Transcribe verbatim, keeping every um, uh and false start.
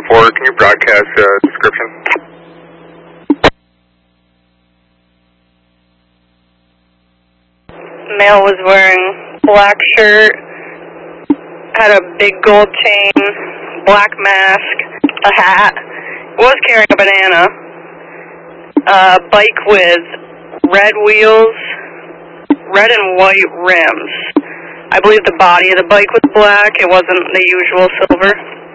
four, can you broadcast uh, description? Male was wearing black shirt, had a big gold chain, black mask, a hat, was carrying a banana, a bike with red wheels, red and white rims. I believe the body of the bike was black, it wasn't the usual silver.